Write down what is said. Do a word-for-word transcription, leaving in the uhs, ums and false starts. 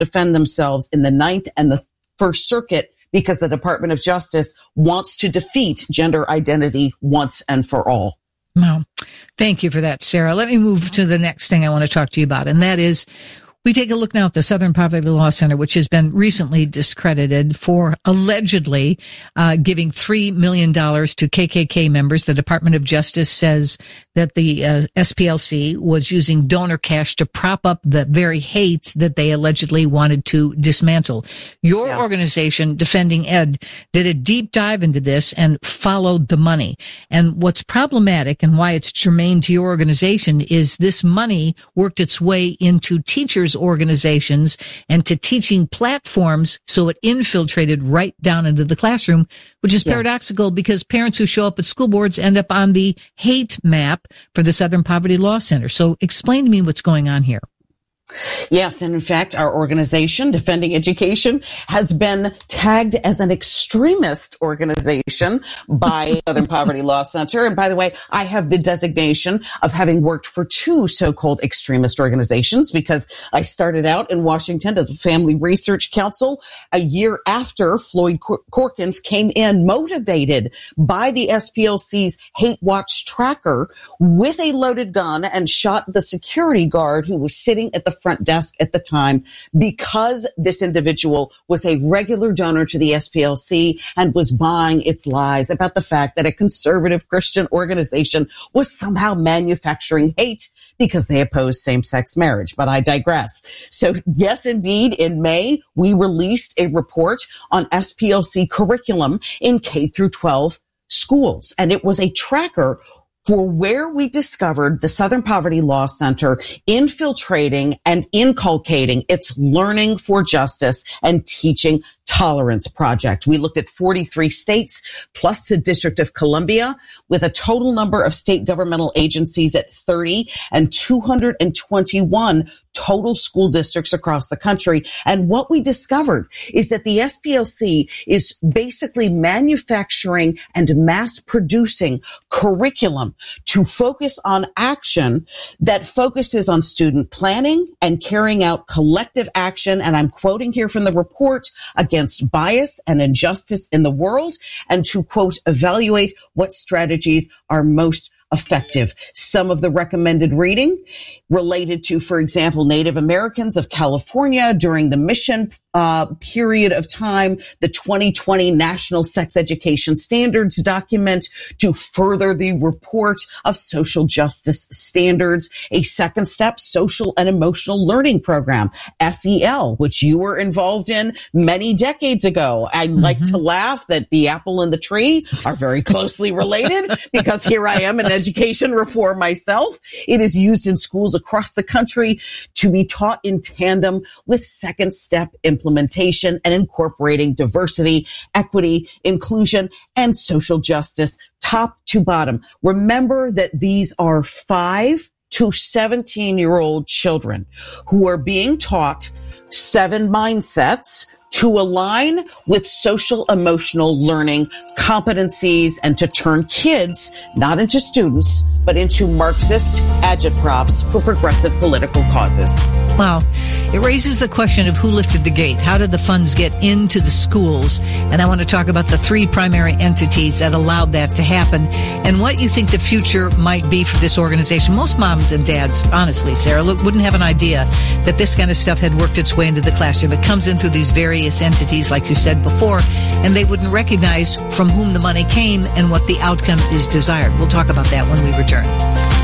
defend themselves in the Ninth and the First Circuit because the Department of Justice wants to defeat gender identity once and for all. Wow. Thank you for that, Sarah. Let me move to the next thing I want to talk to you about, and that is we take a look now at the Southern Poverty Law Center, which has been recently discredited for allegedly uh giving three million dollars to K K K members. The Department of Justice says that the uh, S P L C was using donor cash to prop up the very hate that they allegedly wanted to dismantle. Your yeah. organization, Defending Ed, did a deep dive into this and followed the money. And what's problematic and why it's germane to your organization is this money worked its way into teachers' organizations and to teaching platforms, so it infiltrated right down into the classroom, which is yes. paradoxical because parents who show up at school boards end up on the hate map for the Southern Poverty Law Center. So explain to me what's going on here. Yes, and in fact, our organization, Defending Education, has been tagged as an extremist organization by Southern Poverty Law Center. And by the way, I have the designation of having worked for two so-called extremist organizations because I started out in Washington at the Family Research Council a year after Floyd Corkins came in, motivated by the S P L C's Hate Watch tracker with a loaded gun and shot the security guard who was sitting at the front desk at the time because this individual was a regular donor to the S P L C and was buying its lies about the fact that a conservative Christian organization was somehow manufacturing hate because they oppose same-sex marriage. But I digress. So yes, indeed, in May, we released a report on S P L C curriculum in K through twelve schools. And it was a tracker for where we discovered the Southern Poverty Law Center infiltrating and inculcating its Learning for Justice and Teaching Tolerance project. We looked at forty-three states plus the District of Columbia with a total number of state governmental agencies at thirty and two hundred twenty-one total school districts across the country. And what we discovered is that the S P L C is basically manufacturing and mass producing curriculum to focus on action that focuses on student planning and carrying out collective action. And I'm quoting here from the report, against bias and injustice in the world, and to, quote, evaluate what strategies are most effective. Some of the recommended reading related to, for example, Native Americans of California during the mission uh period of time, the twenty twenty National Sex Education Standards document to further the report of social justice standards, a second step social and emotional learning program, S E L, which you were involved in many decades ago. I mm-hmm. like to laugh that the apple and the tree are very closely related because here I am in education reform myself. It is used in schools across the country to be taught in tandem with second step implementation. implementation and incorporating diversity, equity, inclusion, and social justice top to bottom. Remember that these are five to seventeen year old children who are being taught seven mindsets to align with social emotional learning competencies and to turn kids not into students, but into Marxist agitprops for progressive political causes. Wow. It raises the question of who lifted the gate. How did the funds get into the schools? And I want to talk about the three primary entities that allowed that to happen and what you think the future might be for this organization. Most moms and dads, honestly, Sarah, look, wouldn't have an idea that this kind of stuff had worked its way into the classroom. It comes in through these various entities, like you said before, and they wouldn't recognize from whom the money came and what the outcome is desired. We'll talk about that when we return.